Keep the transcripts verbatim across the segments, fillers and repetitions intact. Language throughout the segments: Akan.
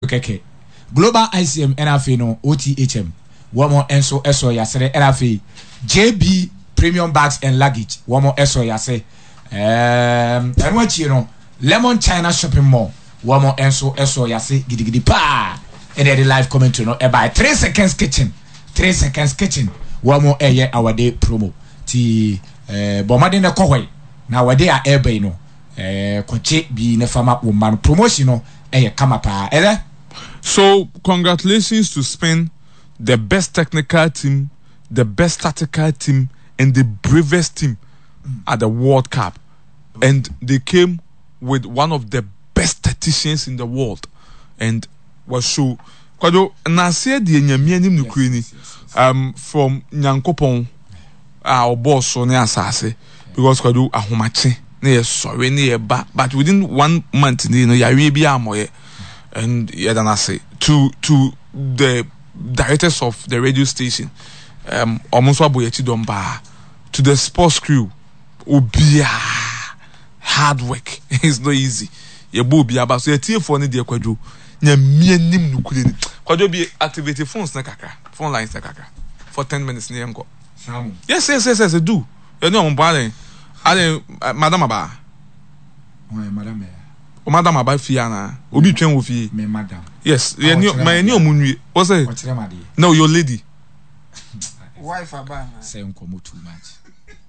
keke Global I C M N F A no O T H M womo enso eso yasere N F A J B Premium Bags and Luggage womo eso yase um enwa chi no Lemon China Shopping Mall womo enso eso yase gidigidi pa and the live commentary no e by three seconds kitchen three seconds kitchen womo eye our day promo ti eh bomade ne kohoi na wade a ebe no eh kwache bi ne fama woman promotion no eye kama pa ele. So congratulations to Spain, the best technical team, the best tactical team, and the bravest team mm. at the World Cup. And they came with one of the best tacticians in the world. And was so Kwado na say the nyamianim nukreni um from Nyankopon our boss on asase because Kwado ahomache na ye sorry na ye ba but within one month you know ya we bia amoye. And yeah, then I say to to the directors of the radio station, um, almost domba to the sports crew, obia hard work. It's not easy. You bobia, but so you tear for any dear quadru. Nya mianim nukulini. Quadru be activated phones na kaka, phone lines na kaka for ten minutes near uncle. Yes, yes, yes, yes, I do. You know, I'm bad. I Madam Aba. Madam. O madam aba fiana obi twen wo fie me madam yes ye ni my ni omunwie what's say no your lady wife aba say nkomo too much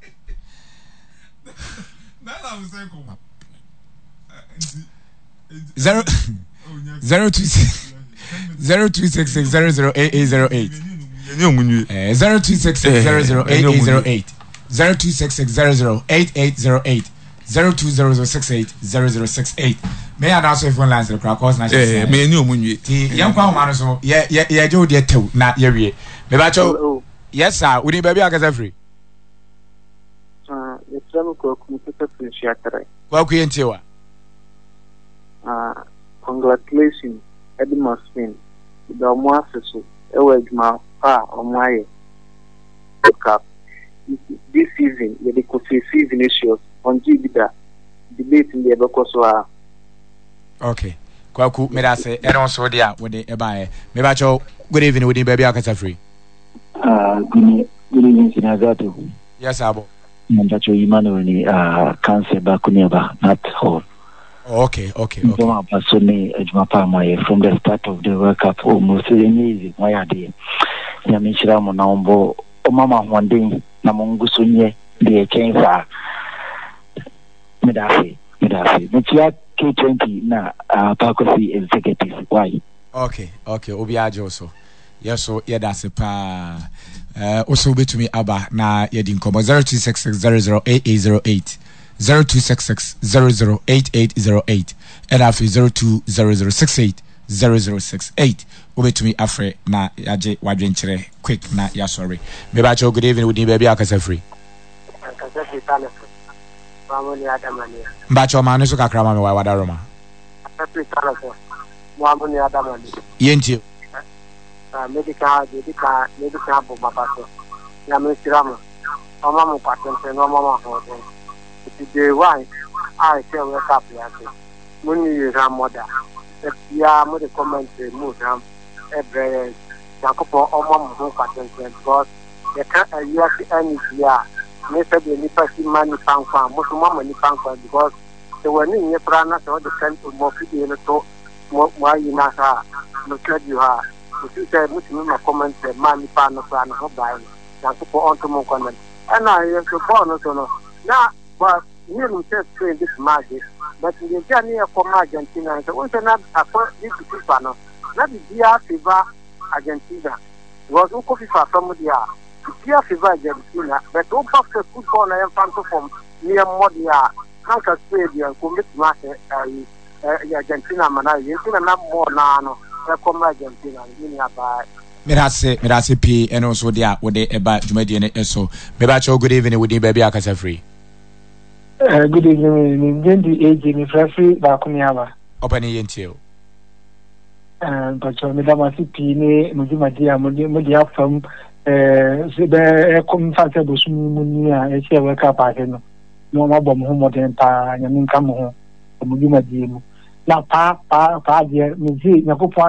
na na we say nkomo zero zero two six zero two six six zero zero eight eight zero eight ni omunwie eh zero two six six zero zero eight eight zero eight zero two six six zero zero eight eight zero eight zero two zero zero six eight zero zero six eight. May I also phone lines the crackers na eh me ni omunwie ti yankwa ma no so ye ye ye je odi tew na ye wie me ba cho yes sir we ni baby akasa free ah ye travel ko ku peta friendship atare kwa ku yentewa ah congratulations Edmund Spain the mo aseso e we aduma pa omo aye cup this season ye the coffee season issues on G B D A debate in the Ebekosoa. Okay. Kwaku, me that say, and also there with the Ebae. Me bacho, good evening, with the baby Akasa free. Uh, good evening, Sinagato. Yes, Abo. Mandacho Imanu, uh, cancer Bakuneba, not hall. Okay, okay, okay. From the start of the World Cup, almost amazing. Why are they? Yamishiramo Naombo, O Mama one day, Namongusunye, the Chainsa. Medafi, Medafi. Mutia K twenty na uh Pakosi executive. Why? Okay, okay. Obiajo also. Yes, so yeah, that's a pa. Uh, also be to me Abba na yedin komo zero two six six zero zero eight eight zero eight zero two six six zero zero eight eight zero eight and after zero two zero zero six eight zero zero six eight. Obe to me afre na yaje wadwenchere quick na ya sorry. Me ba cho good evening with baby Akasa free. Akasa free tale. Mamoni Adamani. Mbacho manu so kakra ma me wa wada roma. Akasa tale so. Mamoni Adamani. Yenti. Ah medical medical medical bo babaso. Na me sirama. Mama mo patente no mama ho. Today why I say we cap ya. Muni yira moda. Ya mo de comment mo dam. Ebre Jacopo omo mo patente because the can a year any year. Me said the Nipasi money found farm, most mama ni found because the one in your prana so the sent to more video to why you not her. Look at you her. If you say Muslim comment the money found no plan of buying, and to put on to more comment. And I have to born no no. Now, but you himself saying this magic, but in the journey of Argentina, so we cannot afford this people. Not the dear fever Argentina. Was who coffee for somebody. Dear fever Argentina, but don't pass the football and fancy from near Modia, Hanka Stadium, commit market, Argentina, Mana, Argentina, not more nano, come Argentina, by. Mirase, Mirase P, and also there with the about Jumedian and so. Mebacho, good evening with the baby Akasa free. Good evening, Jendi aging is free Bakumiava. Open Yentio. But Madame Pine, Mudimadia, Mudia from. Sebe come fast bo sumu ni a e se we ka pa he no no ma bom ho modern pa nya min ka mo ho mo dwuma die mu na pa pa pa je mi ji na ko